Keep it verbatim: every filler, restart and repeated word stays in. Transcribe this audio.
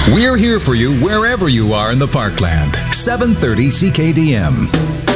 We're here for you wherever you are in the Parkland. seven thirty C K D M.